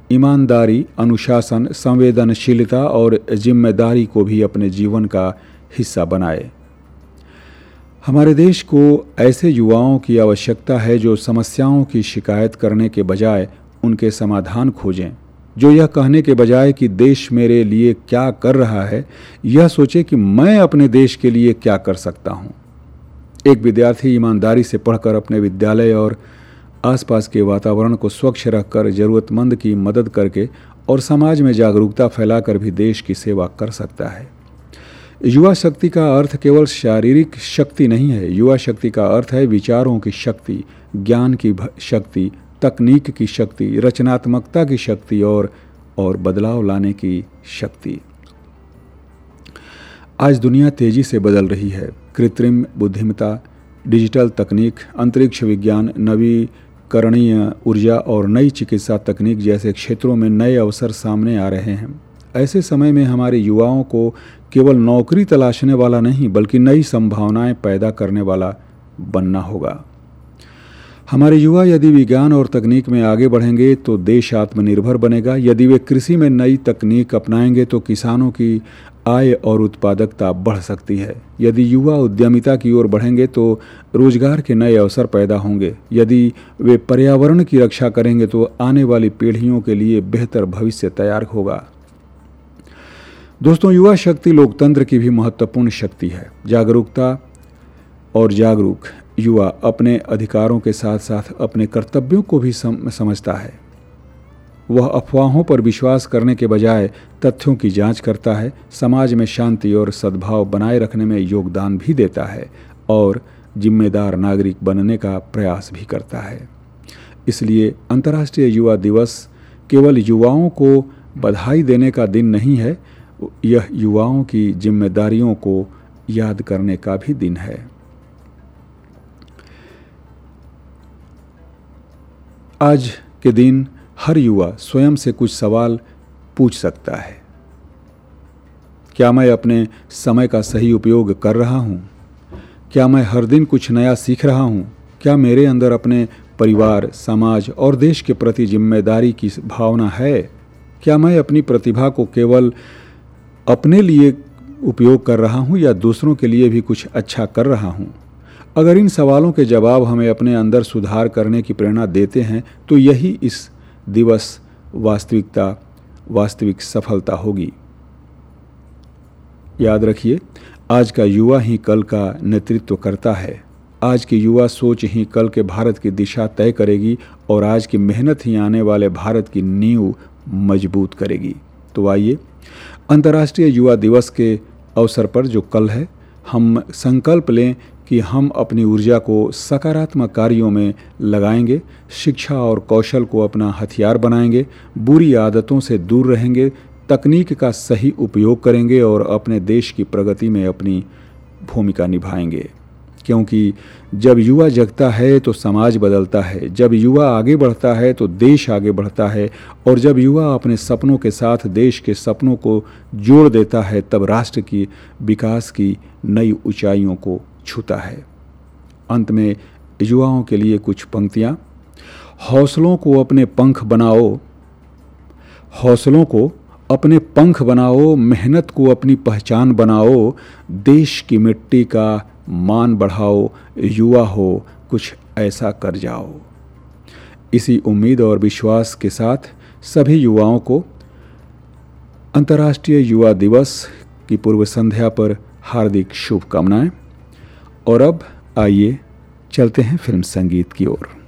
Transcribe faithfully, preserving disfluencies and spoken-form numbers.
ईमानदारी, अनुशासन, संवेदनशीलता और जिम्मेदारी को भी अपने जीवन का हिस्सा बनाए। हमारे देश को ऐसे युवाओं की आवश्यकता है जो समस्याओं की शिकायत करने के बजाय उनके समाधान खोजें, जो यह कहने के बजाय कि देश मेरे लिए क्या कर रहा है, यह सोचे कि मैं अपने देश के लिए क्या कर सकता हूँ। एक विद्यार्थी ईमानदारी से पढ़कर अपने विद्यालय और आसपास के वातावरण को स्वच्छ रखकर ज़रूरतमंद की मदद करके और समाज में जागरूकता फैलाकर भी देश की सेवा कर सकता है। युवा शक्ति का अर्थ केवल शारीरिक शक्ति नहीं है। युवा शक्ति का अर्थ है विचारों की शक्ति, ज्ञान की शक्ति, तकनीक की शक्ति, रचनात्मकता की शक्ति और और बदलाव लाने की शक्ति। आज दुनिया तेजी से बदल रही है। कृत्रिम बुद्धिमत्ता, डिजिटल तकनीक, अंतरिक्ष विज्ञान, नवीकरणीय ऊर्जा और नई चिकित्सा तकनीक जैसे क्षेत्रों में नए अवसर सामने आ रहे हैं। ऐसे समय में हमारे युवाओं को केवल नौकरी तलाशने वाला नहीं बल्कि नई संभावनाएं पैदा करने वाला बनना होगा। हमारे युवा यदि विज्ञान और तकनीक में आगे बढ़ेंगे तो देश आत्मनिर्भर बनेगा। यदि वे कृषि में नई तकनीक अपनाएंगे तो किसानों की आय और उत्पादकता बढ़ सकती है। यदि युवा उद्यमिता की ओर बढ़ेंगे तो रोजगार के नए अवसर पैदा होंगे। यदि वे पर्यावरण की रक्षा करेंगे तो आने वाली पीढ़ियों के लिए बेहतर भविष्य तैयार होगा। दोस्तों, युवा शक्ति लोकतंत्र की भी महत्वपूर्ण शक्ति है। जागरूकता और जागरूक युवा अपने अधिकारों के साथ साथ अपने कर्तव्यों को भी सम, समझता है। वह अफवाहों पर विश्वास करने के बजाय तथ्यों की जांच करता है, समाज में शांति और सद्भाव बनाए रखने में योगदान भी देता है और जिम्मेदार नागरिक बनने का प्रयास भी करता है। इसलिए अंतर्राष्ट्रीय युवा दिवस केवल युवाओं को बधाई देने का दिन नहीं है, यह युवाओं की जिम्मेदारियों को याद करने का भी दिन है। आज के दिन हर युवा स्वयं से कुछ सवाल पूछ सकता है। क्या मैं अपने समय का सही उपयोग कर रहा हूँ? क्या मैं हर दिन कुछ नया सीख रहा हूँ? क्या मेरे अंदर अपने परिवार, समाज और देश के प्रति जिम्मेदारी की भावना है? क्या मैं अपनी प्रतिभा को केवल अपने लिए उपयोग कर रहा हूँ या दूसरों के लिए भी कुछ अच्छा कर रहा हूँ? अगर इन सवालों के जवाब हमें अपने अंदर सुधार करने की प्रेरणा देते हैं तो यही इस दिवस वास्तविकता वास्तविक सफलता होगी। याद रखिए, आज का युवा ही कल का नेतृत्व करता है। आज की युवा सोच ही कल के भारत की दिशा तय करेगी और आज की मेहनत ही आने वाले भारत की नींव मजबूत करेगी। तो आइए, अंतर्राष्ट्रीय युवा दिवस के अवसर पर जो कल है, हम संकल्प लें कि हम अपनी ऊर्जा को सकारात्मक कार्यों में लगाएंगे, शिक्षा और कौशल को अपना हथियार बनाएंगे, बुरी आदतों से दूर रहेंगे, तकनीक का सही उपयोग करेंगे और अपने देश की प्रगति में अपनी भूमिका निभाएंगे। क्योंकि जब युवा जगता है तो समाज बदलता है, जब युवा आगे बढ़ता है तो देश आगे बढ़ता है और जब युवा अपने सपनों के साथ देश के सपनों को जोड़ देता है तब राष्ट्र की विकास की नई ऊंचाइयों को छूता है। अंत में युवाओं के लिए कुछ पंक्तियाँ। हौसलों को अपने पंख बनाओ, हौसलों को अपने पंख बनाओ, मेहनत को अपनी पहचान बनाओ, देश की मिट्टी का मान बढ़ाओ, युवा हो कुछ ऐसा कर जाओ। इसी उम्मीद और विश्वास के साथ सभी युवाओं को अंतर्राष्ट्रीय युवा दिवस की पूर्व संध्या पर हार्दिक शुभकामनाएं। और अब आइए चलते हैं फिल्म संगीत की ओर।